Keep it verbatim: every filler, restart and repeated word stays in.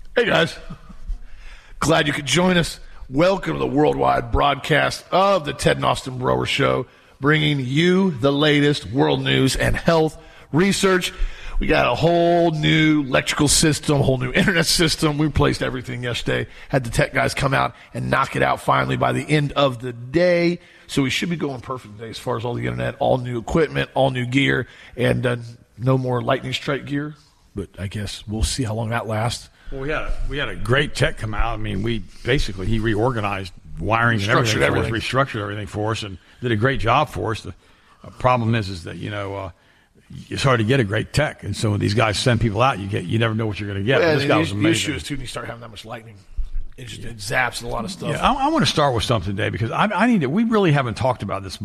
Hey, guys. Glad you could join us. Welcome to the worldwide broadcast of the Ted and Austin Broer Show, bringing you the latest world news and health research. We got a whole new electrical system, a whole new internet system. We replaced everything yesterday. Had the tech guys come out and knock it out finally by the end of the day. So we should be going perfect today as far as all the internet, all new equipment, all new gear, and uh, no more lightning strike gear. But I guess we'll see how long that lasts. Well, we had a, we had a great tech come out. I mean, we basically he reorganized wiring and everything, everything. For us, restructured everything for us, and did a great job for us. The uh, problem is, is that you know uh, it's hard to get a great tech, and so when these guys send people out, you get you never know what you're going to get. Yeah, this guy was the amazing. issue is too when you start having that much lightning, it just it zaps and a lot of stuff. Yeah, I, I want to start with something today because I, I need to. We really haven't talked about this